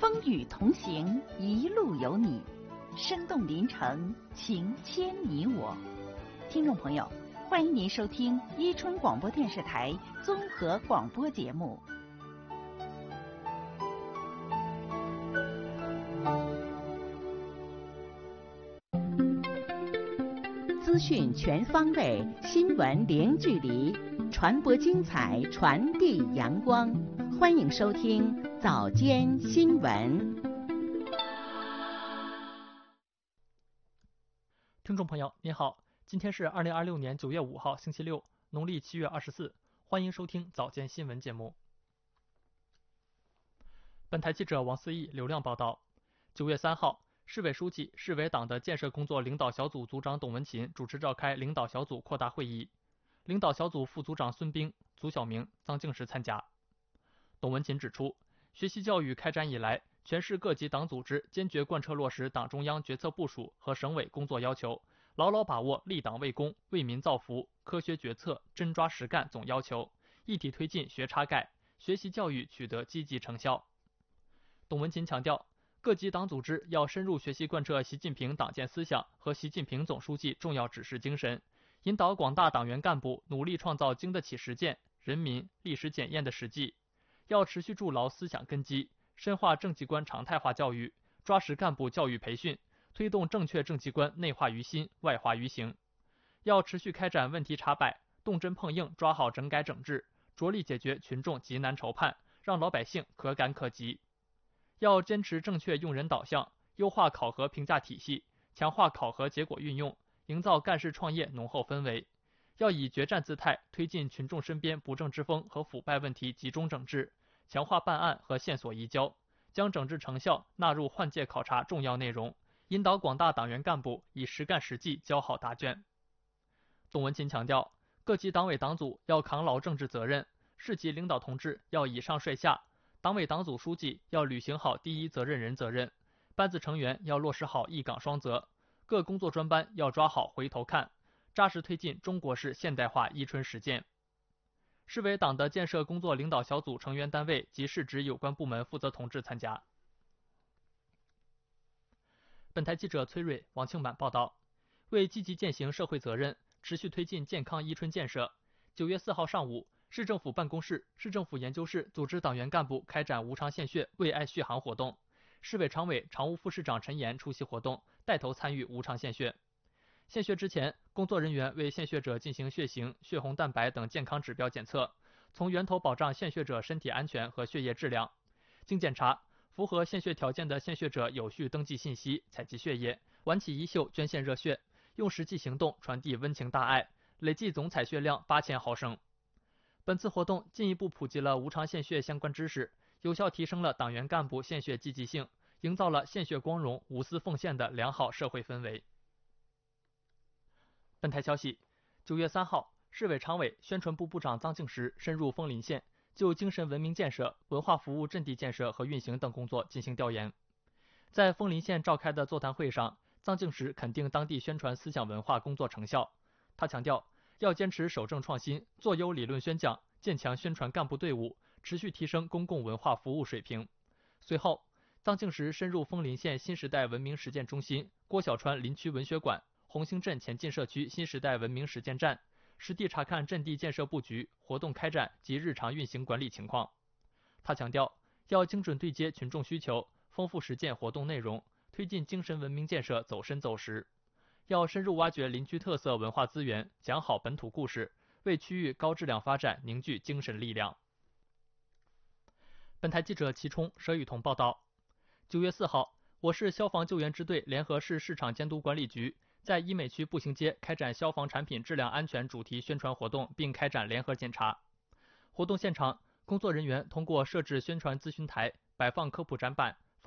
风雨同行，一路有你，生动临城，情牵你我。听众朋友，欢迎您收听伊春广播电视台综合广播节目。资讯全方位，新闻零距离，传播精彩，传递阳光。欢迎收听早间新闻。 听众朋友您好，今天是2026年9月5号星期六，农历7月24，欢迎收听早间新闻节目。本台记者王思义、刘亮报道。9月3号，市委书记、市委党的建设工作领导小组组长董文勤主持召开领导小组扩大会议，领导小组副组长孙兵、祖晓明、臧敬时参加。董文勤指出，学习教育开展以来，全市各级党组织坚决贯彻落实党中央决策部署和省委工作要求，牢牢把握立党为公、为民造福、科学决策、真抓实干总要求，一体推进学差改，学习教育取得积极成效。董文勤强调，各级党组织要深入学习贯彻习近平党建思想和习近平总书记重要指示精神，引导广大党员干部努力创造经得起实践、人民历史检验的实际，要持续筑牢思想根基，深化政绩观常态化教育，抓实干部教育培训，推动正确政绩观内化于心、外化于行。要持续开展问题查摆，动真碰硬抓好整改整治，着力解决群众急难愁盼，让老百姓可感可及。要坚持正确用人导向，优化考核评价体系，强化考核结果运用，营造干事创业浓厚氛围。要以决战姿态推进群众身边不正之风和腐败问题集中整治，强化办案和线索移交，将整治成效纳入换届考察重要内容，引导广大党员干部以实干实际交好答卷。董文勤强调，各级党委党组要扛牢政治责任，市级领导同志要以上率下，党委党组书记要履行好第一责任人责任，班子成员要落实好一岗双责，各工作专班要抓好回头看，扎实推进中国式现代化伊春实践。市委党的建设工作领导小组成员单位及市直有关部门负责同志参加。本台记者崔瑞、王庆满报道。为积极践行社会责任，持续推进健康伊春建设，9月4号上午，市政府办公室、市政府研究室组织党员干部开展无偿献血为爱续航活动。市委常委、常务副市长陈岩出席活动，带头参与无偿献血。献血之前，工作人员为献血者进行血型、血红蛋白等健康指标检测，从源头保障献血者身体安全和血液质量。经检查，符合献血条件的献血者有序登记信息，采集血液，挽起衣袖捐献热血，用实际行动传递温情大爱，累计总采血量8000毫升。本次活动进一步普及了无偿献血相关知识，有效提升了党员干部献血积极性，营造了献血光荣、无私奉献的良好社会氛围。本台消息，9月3号，市委常委、宣传部部长臧敬时深入枫林县，就精神文明建设、文化服务阵地建设和运行等工作进行调研。在枫林县召开的座谈会上，臧敬时肯定当地宣传思想文化工作成效。他强调，要坚持守正创新，做优理论宣讲，建强宣传干部队伍，持续提升公共文化服务水平。随后，臧敬时深入枫林县新时代文明实践中心、郭小川林区文学馆、红星镇前进社区新时代文明实践站，实地查看阵地建设布局、活动开展及日常运行管理情况。他强调，要精准对接群众需求，丰富实践活动内容，推进精神文明建设走深走实。要深入挖掘林区特色文化资源，讲好本土故事，为区域高质量发展凝聚精神力量。本台记者齐冲、佘雨桐报道。9月4号，我市消防救援支队联合市市场监督管理局在医美区步行街开展消防产品质量安全主题宣传活动，并开展联合检查。活动现场，工作人员通过设置宣传咨询台、摆放科普展板、